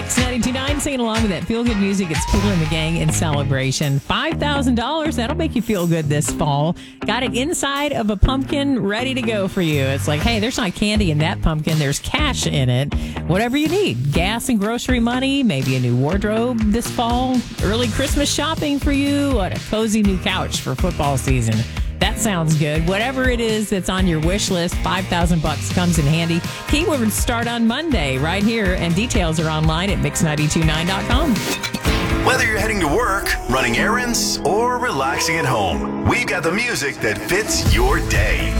Mix 92.9, singing along with that feel-good music. It's Kool and the Gang in celebration. $5,000, that'll make you feel good this fall. Got it inside of a pumpkin ready to go for you. It's like, hey, there's not candy in that pumpkin. There's cash in it. Whatever you need. Gas and grocery money, maybe a new wardrobe this fall. Early Christmas shopping for you. What a cozy new couch for football season. That sounds good. Whatever it is that's on your wish list, $5,000 comes in handy. Keywords start on Monday right here, and details are online at mix929.com. Whether you're heading to work, running errands, or relaxing at home, we've got the music that fits your day.